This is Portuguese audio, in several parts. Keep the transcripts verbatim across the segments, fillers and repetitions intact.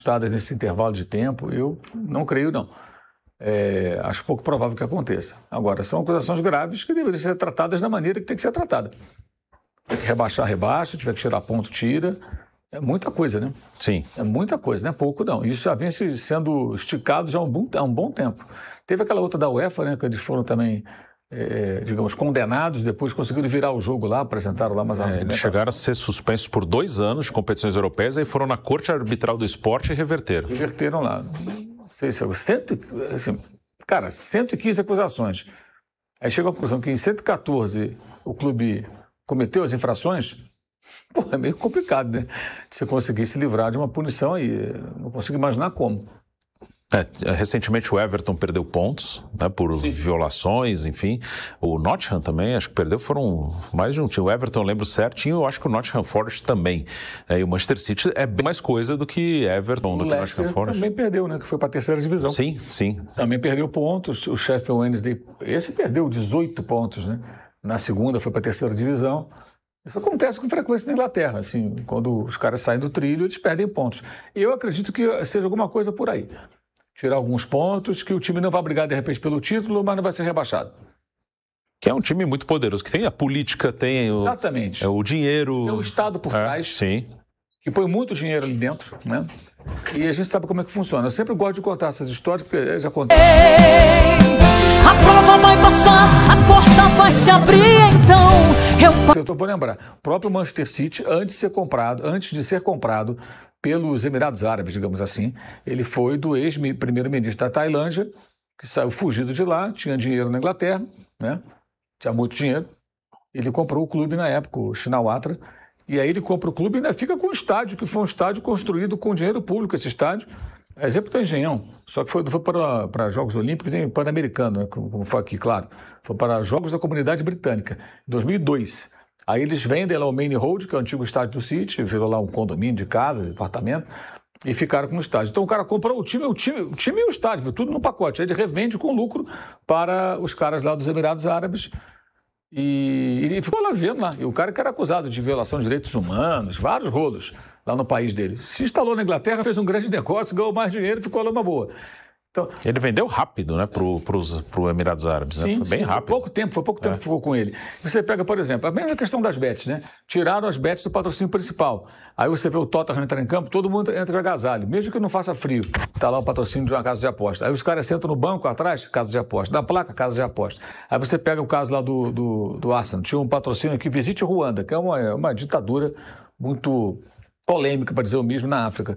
nesse intervalo de tempo, eu não creio, não. É, acho pouco provável que aconteça. Agora, são acusações graves que deveriam ser tratadas da maneira que tem que ser tratada. Tem que rebaixar, rebaixa, tiver que tirar ponto, tira. É muita coisa, né? Sim. É muita coisa, não é pouco, não. Isso já vem sendo esticado já há um bom, há um bom tempo. Teve aquela outra da UEFA, né, que eles foram também, é, digamos, condenados, depois conseguiram virar o jogo lá, apresentaram lá mais é, eles chegaram a ser suspensos por dois anos de competições europeias, aí foram na Corte Arbitral do Esporte e reverteram. Reverteram lá. Não sei se é... Cento, assim, cara, cento e quinze acusações. Aí chegou a conclusão que em cento e quatorze o clube cometeu as infrações. Pô, é meio complicado, né? De você conseguir se livrar de uma punição aí. Não consigo imaginar como. É, recentemente o Everton perdeu pontos, né, por Sim. violações, enfim. O Nottingham também, acho que perdeu, foram mais de um time. O Everton, eu lembro certinho, eu acho que o Nottingham Forest também. É, e o Manchester City é bem mais coisa do que Everton, o do que Leicester Nottingham Forest. Também perdeu, né? Que foi para a terceira divisão. Sim, sim. Também perdeu pontos. O Sheffield Wednesday, esse perdeu dezoito pontos, né? Na segunda foi para a terceira divisão. Isso acontece com frequência na Inglaterra, assim, quando os caras saem do trilho, eles perdem pontos. E eu acredito que seja alguma coisa por aí. Tirar alguns pontos, que o time não vai brigar de repente pelo título, mas não vai ser rebaixado. Que é um time muito poderoso, que tem a política, tem o, Exatamente. É, o dinheiro... Tem o Estado por é, trás, sim. que põe muito dinheiro ali dentro, né? E a gente sabe como é que funciona. Eu sempre gosto de contar essas histórias, porque já contei. A prova vai passar, a porta vai se abrir, então eu... Eu vou lembrar, o próprio Manchester City, antes de ser comprado, antes de ser comprado pelos Emirados Árabes, digamos assim, ele foi do ex-primeiro-ministro da Tailândia, que saiu fugido de lá, tinha dinheiro na Inglaterra, né? Tinha muito dinheiro. Ele comprou o clube na época, o Shinawatra, e aí ele compra o clube e ainda fica com o estádio, que foi um estádio construído com dinheiro público, esse estádio. É exemplo do Engenhão, só que foi, foi para, para Jogos Olímpicos e Pan-Americano, né, como foi aqui, claro. Foi para Jogos da Comunidade Britânica, em dois mil e dois. Aí eles vendem lá o Main Road, que é o antigo estádio do City, virou lá um condomínio de casas, de apartamento, e ficaram com o estádio. Então o cara comprou o time, o time, o time e o estádio, tudo no pacote. Aí ele revende com lucro para os caras lá dos Emirados Árabes. E, e ficou lá vendo lá. E o cara que era acusado de violação de direitos humanos, vários rolos lá no país dele. Se instalou na Inglaterra, fez um grande negócio, ganhou mais dinheiro e ficou lá uma boa. Então, ele vendeu rápido, né, para os Emirados Árabes, né? Sim, foi bem sim, rápido. Foi pouco tempo, foi pouco tempo é. que ficou com ele. Você pega, por exemplo, a mesma questão das bets, né? Tiraram as bets do patrocínio principal. Aí você vê o Tottenham entrar em campo, todo mundo entra de agasalho, mesmo que não faça frio. Tá lá o patrocínio de uma casa de aposta. Aí os caras sentam no banco atrás, casa de aposta. Na placa, casa de aposta. Aí você pega o caso lá do, do, do Arsenal. Tinha um patrocínio aqui, Visite Ruanda, que é uma, uma ditadura muito polêmica, para dizer o mesmo, na África.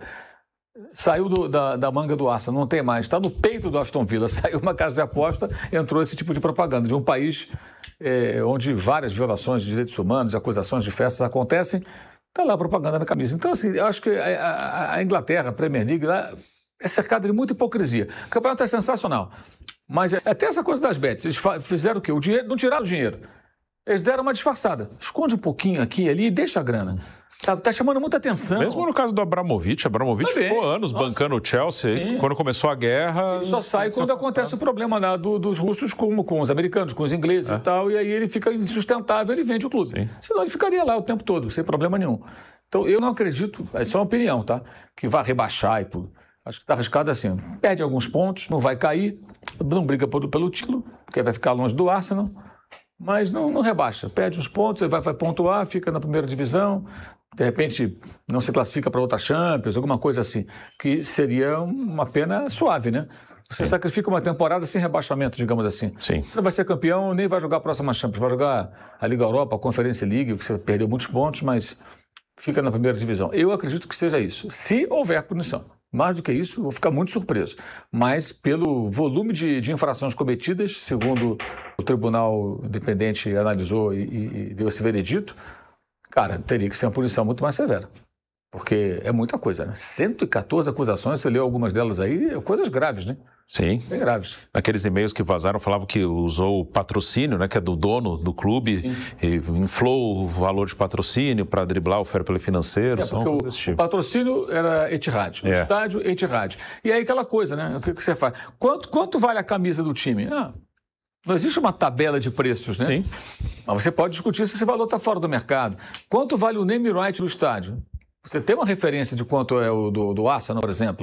Saiu do, da, da manga do Arsenal, não tem mais. Está no peito do Aston Villa. Saiu uma casa de aposta, entrou esse tipo de propaganda de um país é, onde várias violações de direitos humanos, acusações de festas acontecem. Está lá a propaganda na camisa. Então, assim, eu acho que a, a, a Inglaterra, a Premier League, lá, é cercada de muita hipocrisia. O campeonato é sensacional. Mas até essa coisa das bets, eles fizeram o quê? O dinheiro, não tiraram o dinheiro. Eles deram uma disfarçada. Esconde um pouquinho aqui e ali e deixa a grana. Tá, tá chamando muita atenção. Mesmo no caso do Abramovich, Abramovich Também. ficou anos Nossa. bancando o Chelsea. Sim. Quando começou a guerra... Ele só sai quando acontece o problema lá do, dos russos com, com os americanos, com os ingleses é. e tal, e aí ele fica insustentável, ele vende o clube. Sim. Senão ele ficaria lá o tempo todo, sem problema nenhum. Então eu não acredito, isso é uma opinião, tá? Que vai rebaixar e tudo. Acho que está arriscado assim. Perde alguns pontos, não vai cair, não briga pelo, pelo título, porque vai ficar longe do Arsenal, mas não, não rebaixa. Perde uns pontos, ele vai, vai pontuar, fica na primeira divisão, de repente não se classifica para outra Champions, alguma coisa assim, que seria uma pena suave, né? Você Sim. sacrifica uma temporada sem rebaixamento, digamos assim. Sim. Você não vai ser campeão, nem vai jogar a próxima Champions, vai jogar a Liga Europa, a Conferência League, que você perdeu muitos pontos, mas fica na primeira divisão. Eu acredito que seja isso, se houver punição. Mais do que isso, vou ficar muito surpreso. Mas pelo volume de, de infrações cometidas, segundo o Tribunal Independente analisou e, e, e deu esse veredito, cara, teria que ser uma punição muito mais severa. Porque é muita coisa, né? cento e quatorze acusações, você leu algumas delas aí, coisas graves, né? Sim. Bem graves. Naqueles e-mails que vazaram, falavam que usou o patrocínio, né, que é do dono do clube, Sim. e inflou o valor de patrocínio para driblar o fair play financeiro. É, porque o, tipo. o patrocínio era Etihad, o é. estádio Etihad. E aí aquela coisa, né? O que, que você faz? Quanto, quanto vale a camisa do time? Ah, não existe uma tabela de preços, né? Sim. Mas você pode discutir se esse valor está fora do mercado. Quanto vale o name right do estádio? Você tem uma referência de quanto é o do, do Arsenal, por exemplo?